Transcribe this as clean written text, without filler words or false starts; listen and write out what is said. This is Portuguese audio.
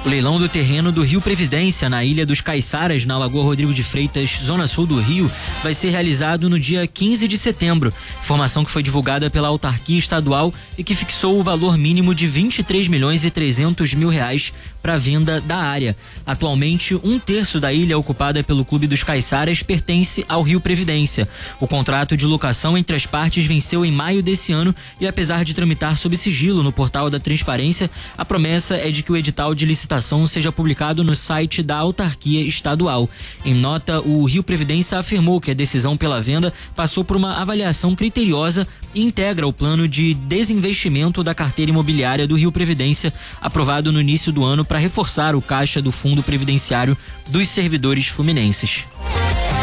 O leilão do terreno do Rio Previdência, na Ilha dos Caiçaras, na Lagoa Rodrigo de Freitas, zona sul do Rio, vai ser realizado no dia 15 de setembro. Informação que foi divulgada pela autarquia estadual e que fixou o valor mínimo de R$23.300.000 para a venda da área. Atualmente, 1/3 da ilha ocupada pelo Clube dos Caiçaras pertence ao Rio Previdência. O contrato de locação entre as partes venceu em maio desse ano e, apesar de tramitar sob sigilo no portal da Transparência, a promessa é de que o edital de licitação seja publicado no site da autarquia estadual. Em nota, o Rio Previdência afirmou que a decisão pela venda passou por uma avaliação criteriosa e integra o plano de desinvestimento da carteira imobiliária do Rio Previdência, aprovado no início do ano para reforçar o caixa do Fundo Previdenciário dos Servidores Fluminenses.